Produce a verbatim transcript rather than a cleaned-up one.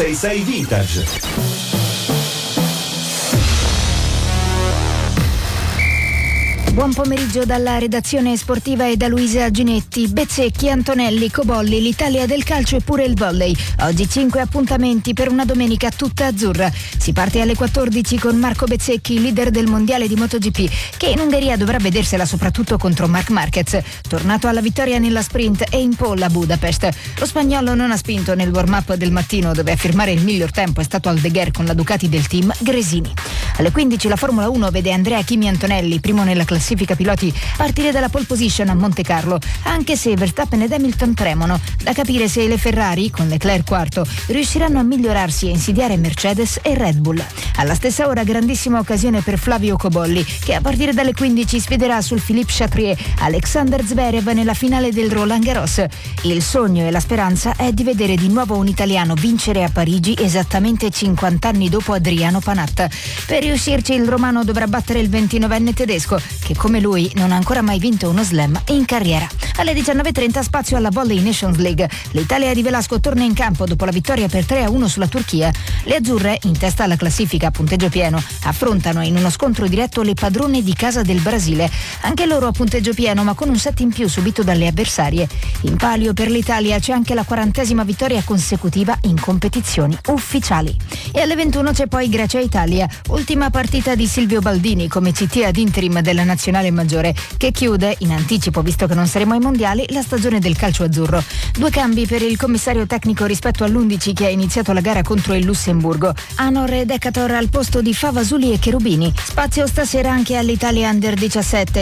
sei sei Vintage. Buon pomeriggio dalla redazione sportiva e da Luisa Ginetti. Bezzecchi, Antonelli, Cobolli, l'Italia del calcio e pure il volley. Oggi cinque appuntamenti per una domenica tutta azzurra. Si parte alle quattordici con Marco Bezzecchi, leader del mondiale di MotoGP, che in Ungheria dovrà vedersela soprattutto contro Marc Marquez, tornato alla vittoria nella sprint e in pole a Budapest. Lo spagnolo non ha spinto nel warm-up del mattino, dove a firmare il miglior tempo è stato Aldeguer con la Ducati del team Gresini. Alle quindici la Formula uno vede Andrea Kimi Antonelli, primo nella classifica piloti, partire dalla pole position a Monte Carlo, anche se Verstappen ed Hamilton tremono. Da capire se le Ferrari, con Leclerc quarto, riusciranno a migliorarsi e insidiare Mercedes e Red Bull. Alla stessa ora grandissima occasione per Flavio Cobolli, che a partire dalle quindici sfiderà sul Philippe Chatrier Alexander Zverev nella finale del Roland Garros. Il sogno e la speranza è di vedere di nuovo un italiano vincere a Parigi esattamente cinquanta anni dopo Adriano Panatta. Per riuscirci il romano dovrà battere il ventinovenne tedesco, che come lui non ha ancora mai vinto uno slam in carriera. Alle diciannove e trenta spazio alla Volley Nations League. L'Italia di Velasco torna in campo dopo la vittoria per tre a uno sulla Turchia. Le azzurre, in testa alla classifica a punteggio pieno, affrontano in uno scontro diretto le padrone di casa del Brasile. Anche loro a punteggio pieno, ma con un set in più subito dalle avversarie. In palio per l'Italia c'è anche la quarantesima vittoria consecutiva in competizioni ufficiali. E alle ventuno c'è poi Grecia-Italia, ultima partita di Silvio Baldini come C T ad interim della nazionale maggiore, che chiude, in anticipo visto che non saremo ai mondiali, la stagione del calcio azzurro. Due cambi per il commissario tecnico rispetto all'undici che ha iniziato la gara contro il Lussemburgo. Anor e Decator al posto di Favasuli e Cherubini. Spazio stasera anche all'Italia Under diciassette.